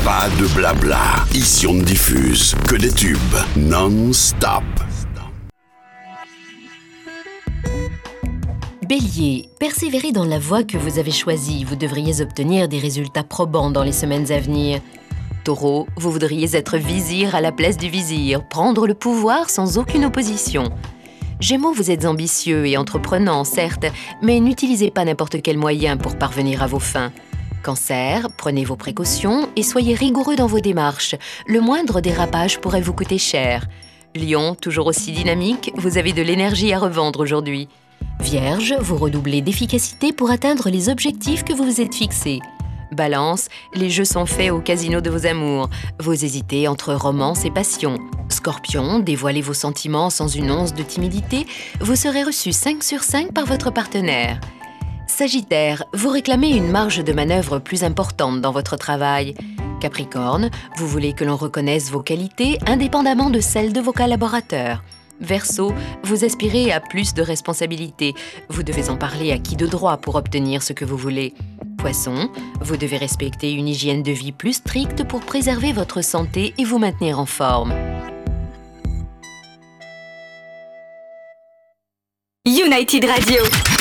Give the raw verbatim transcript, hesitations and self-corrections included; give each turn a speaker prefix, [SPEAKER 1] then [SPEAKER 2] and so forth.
[SPEAKER 1] Pas de blabla. Ici, on ne diffuse que des tubes non-stop.
[SPEAKER 2] Bélier, persévérez dans la voie que vous avez choisie. Vous devriez obtenir des résultats probants dans les semaines à venir. Taureau, vous voudriez être vizir à la place du vizir, prendre le pouvoir sans aucune opposition. Gémeaux, vous êtes ambitieux et entreprenant, certes, mais n'utilisez pas n'importe quel moyen pour parvenir à vos fins. Cancer, prenez vos précautions et soyez rigoureux dans vos démarches. Le moindre dérapage pourrait vous coûter cher. Lion, toujours aussi dynamique, vous avez de l'énergie à revendre aujourd'hui. Vierge, vous redoublez d'efficacité pour atteindre les objectifs que vous vous êtes fixés. Balance, les jeux sont faits au casino de vos amours. Vous hésitez entre romance et passion. Scorpion, dévoilez vos sentiments sans une once de timidité. Vous serez reçu cinq sur cinq par votre partenaire. Sagittaire, vous réclamez une marge de manœuvre plus importante dans votre travail. Capricorne, vous voulez que l'on reconnaisse vos qualités indépendamment de celles de vos collaborateurs. Verseau, vous aspirez à plus de responsabilités. Vous devez en parler à qui de droit pour obtenir ce que vous voulez. Poisson, vous devez respecter une hygiène de vie plus stricte pour préserver votre santé et vous maintenir en forme.
[SPEAKER 3] United Radio.